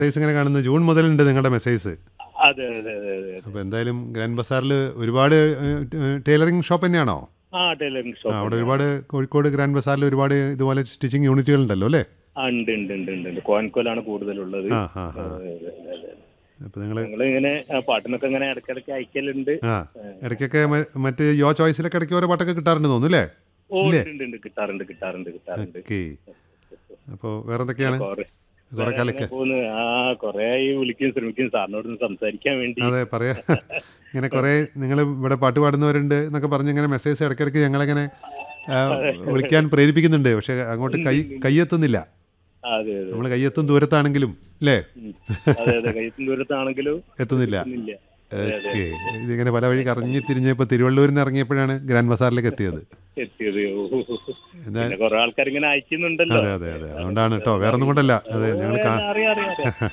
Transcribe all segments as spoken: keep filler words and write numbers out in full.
Message ഇങ്ങനെ കാണുന്നത് June മുതലുണ്ട് നിങ്ങളുടെ മെസ്സേജ്. അതെ അതെ അതെ അതെ അപ്പോൾ എന്തായാലും ഗ്രാൻഡ് ബസാറിൽ ഒരുപാട് ടൈലറിംഗ് ഷോപ്പ് തന്നെയാണോ? ആ ടൈലറിംഗ് ആ, ഷോപ്പ് അവിടെ ഒരുപാട് കോഴിക്കോട് ഗ്രാൻഡ് ബസാറിൽ ഒരുപാട് ഇതുപോലെ സ്റ്റിച്ചിങ് യൂണിറ്റുകൾ ഉണ്ടല്ലോ അല്ലേ? ആ ഉണ്ട് ഉണ്ട് ഉണ്ട് ഉണ്ട് ഉണ്ട് കോയൻകോലാണ് കൂടുതലുള്ളത്. ആ ആ ആ അതെ, അതെ, അതെ, അതെ. അപ്പോൾ നിങ്ങൾ ഞങ്ങള് ഇങ്ങനെ ആ, പാട്ടിനൊക്കെ ഇങ്ങനെ ഇടയ്ക്കിടയ്ക്ക് അയക്കലുണ്ട്. ആ ഇടയ്ക്കൊക്കെ മ- മറ്റ് യോ ചോയ്സിലൊക്കെ ഇടയ്ക്ക് ഓരോ പാട്ടൊക്കെ കിട്ടാറുണ്ട് തോന്നുന്നു അല്ലേ? ഓ ഇല്ലേ? ഉണ്ട് ഉണ്ട് ഉണ്ട് കിട്ടാറുണ്ട് കിട്ടാറുണ്ട് കിട്ടാറുണ്ട്. ഓക്കെ. അപ്പോൾ വേറെ എന്തൊക്കെയാണ് കൊറേ കുറേ വേറെ കാലൊക്കെ? അങ്ങനെ പോകുന്നു. ആ കൊറേ ആയി വിളിക്കും ശ്രമിക്കും സാറിനോടൊന്ന് സംസാരിക്കാൻ വേണ്ടി. അതെ പറയാ. ഇങ്ങനെ കുറേ നിങ്ങൾ ഇവിടെ പാട്ട് പാടുന്നവരുണ്ട് എന്നൊക്കെ പറഞ്ഞ് ഇങ്ങനെ മെസ്സേജ് ഇടയ്ക്കിടയ്ക്ക് ഞങ്ങളിങ്ങനെ ആ, വിളിക്കാൻ പ്രേരിപ്പിക്കുന്നുണ്ട്. പക്ഷെ അങ്ങോട്ട് കൈ കൈയെത്തുന്നില്ല. അതെ അതെ നമ്മൾ കൈയെത്തും ദൂരത്താണെങ്കിലും അല്ലേ ഉം. അതെ അതെ കയ്യത്തും ദൂരത്താണെങ്കിലും എത്തുന്നില്ല. എത്തുന്നില്ല. അതെ അതെ ഓക്കെ. ഇതിങ്ങനെ പല വഴി കറങ്ങി തിരിഞ്ഞപ്പോൾ തിരുവള്ളൂരിൽ നിന്ന് ഇറങ്ങിയപ്പോഴാണ് ഗ്രാൻഡ് ബസാറിലേക്ക് എത്തിയത്. എത്തിയത്. ഓ. എന്താ? പിന്നെ കുറെ ആൾക്കാർ ഇങ്ങനെ അയക്കുന്നുണ്ടല്ലോ. അതെ അതെ അതെ അതുകൊണ്ടാണ് കേട്ടോ, വേറെ ഒന്നും കൊണ്ടല്ല. അതെ ഞങ്ങൾ കാ അറിയാം അറിയാം അറിയാം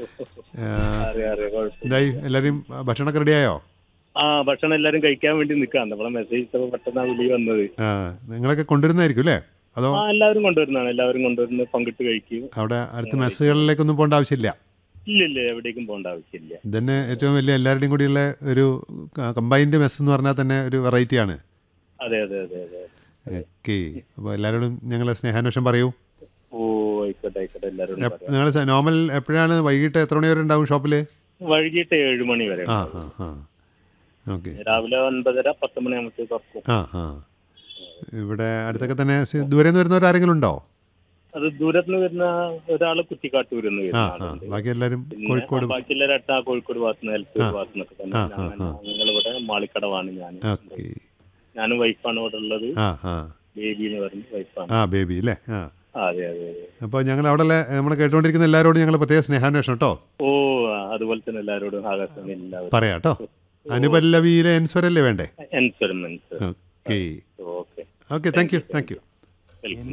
ആ, അറിയാം അറിയാം കുഴപ്പമില്ല. എന്തായി എല്ലാവരും ഭക്ഷണമൊക്കെ റെഡിയായോ? ആ ഭക്ഷണം എല്ലാരും കഴിക്കാൻ വേണ്ടി നിൽക്കാം. നമ്മളെ മെസ്സേജ് ഇട്ടപ്പോൾ പെട്ടെന്ന് വിളി വന്നത്. ആ നിങ്ങളൊക്കെ കൊണ്ടുവരുന്നതായിരിക്കും അല്ലേ? അതോ ആ എല്ലാവരും കൊണ്ടുവരുന്നതാണ്. എല്ലാവരും കൊണ്ടുവരുന്നത് പങ്കിട്ട് കഴിക്കും. അവിടെ അടുത്ത മെസ്സുകളിലേക്കൊന്നും പോകേണ്ട ആവശ്യമില്ല? ഇല്ല ഇല്ല എവിടേക്കും പോകേണ്ട ആവശ്യമില്ല. ഇതന്നെ ഏറ്റവും വലിയ എല്ലാവരുടെയും കൂടിയുള്ള ഒരു കമ്പൈൻഡ് മെസ്സ് എന്ന് പറഞ്ഞാൽ തന്നെ ഒരു വെറൈറ്റിയാണ്. അതെ അതെ അതെ അതെ. ഓക്കെ. അപ്പോൾ എല്ലാവരോടും ഞങ്ങൾ സ്നേഹാന്വേഷണം പറയൂ. ഓ ആയിക്കോട്ടെ ആയിക്കോട്ടെ എല്ലാവരോടും പറയാം. നിങ്ങൾ നോർമൽ എപ്പോഴാണ് വൈകിട്ട് എത്ര മണി വരെ ഉണ്ടാവും ഷോപ്പിൽ? വൈകിട്ട് ഏഴ് മണി വരെ. ആ ആ ആ ഓക്കെ. രാവിലെ ഒൻപതര പത്ത് മണിയാകുമ്പോഴത്തേക്ക് തുറക്കും. ആ ആ ഇവിടെ അടുത്തൊക്കെ തന്നെ സി- ദൂരെ നിന്ന് വരുന്നവർ ആരെങ്കിലും ഉണ്ടോ? അത് ദൂരത്ത് നിന്ന് വരുന്ന ഒരാള് കുറ്റിക്കാട്ടൂരിൽ നിന്ന് ആ വരുന്ന ആ ആളുണ്ട്. ബാക്കി എല്ലാവരും പിന്നെ കോഴിക്കോട്. ബാക്കിയുള്ളവരുടെ അടുത്ത് ആ കോഴിക്കോട് ഭാഗത്ത് നിന്ന് എലത്തൂർ ആ. ഭാഗത്ത് നിന്നൊക്കെ തന്നെ. ആ, ആ, ആ. ഞങ്ങളിവിടെ മാളിക്കടവാണ് ഞാൻ. ഓക്കെ. ഞാനും വൈഫാണ് ഇവിടെ ഉള്ളത്. ആ ആ ബേബി എന്ന് പറഞ്ഞ വൈഫാണ്. ആ ബേബി അല്ലേ? ആ അതെ അതെ അതെ. അപ്പോൾ ഞങ്ങൾ അവിടെ നമ്മൾ കേട്ടുകൊണ്ടിരിക്കുന്ന എല്ലാവരോടും ഞങ്ങൾ പ്രത്യേക സ്നേഹാന്വേഷണം കേട്ടോ ഓ അതുപോലെ തന്നെ എല്ലാവരോടും ആകാശവാണി എല്ലാവരും പറയാം കേട്ടോ. അനുപല്ലവിയിലെ എൻസ്വരല്ലേ വേണ്ടേ? എൻസർമെന്റ്. Okay okay okay thank you thank you. Welcome.